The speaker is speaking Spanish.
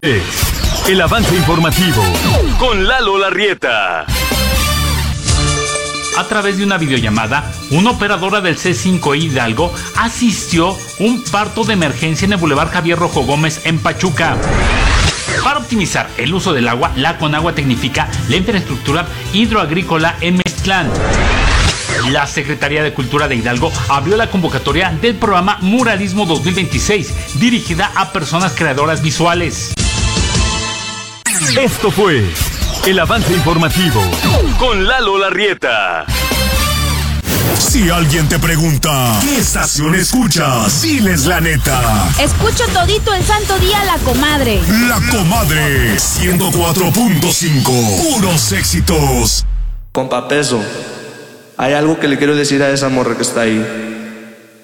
El avance informativo con Lalo Larrieta. A través de una videollamada, una operadora del C5 Hidalgo asistió un parto de emergencia en el Boulevard Javier Rojo Gómez en Pachuca. Para optimizar el uso del agua, la Conagua tecnifica la infraestructura hidroagrícola en Meztlán. La Secretaría de Cultura de Hidalgo abrió la convocatoria del programa Muralismo 2026, dirigida a personas creadoras visuales. Esto fue el avance informativo con Lalo Larrieta. Si alguien te pregunta, ¿qué estación escuchas? Diles la neta. Escucho todito el santo día La Comadre. La Comadre 104.5. Puros éxitos. Compa Peso, hay algo que le quiero decir a esa morra que está ahí.